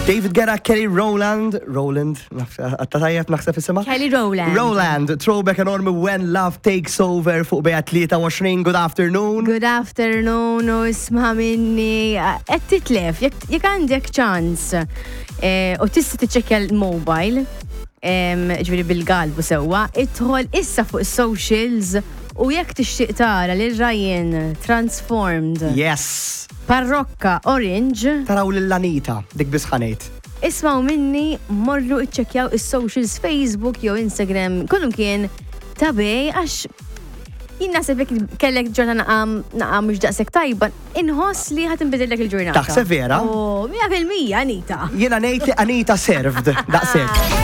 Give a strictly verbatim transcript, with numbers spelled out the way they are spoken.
David Guetta, Kelly Rowland, Rowland, għattajab naħseb isima? Kelly Rowland. Rowland, throwback enormi When Love Takes Over fuq beja tlieta u għoxrin, good afternoon. Good afternoon, u isma minni, għed titlef, jek għandek ċans, u tista tiċċekja l-mobile, ġviri bil-galbu sewa, idħol issa fuq socials u jekk tixtieq tara li Ryan Transformed. Yes. Parrokka Orange. Taraw l-Anita, dik bisħanejt. Ismaw minni, morru iċċekjaw is-socials Facebook jew Instagram, kollu kien tabej għax jinnasib kellek ġurnata naqam naqam mhux daqshekk tajba, inħoss li ħadd inbidillek il-ġurnata. Taħseb vera? Oh, mija fil-mija Anita. Jiena ngħid li Anita served daqshekk.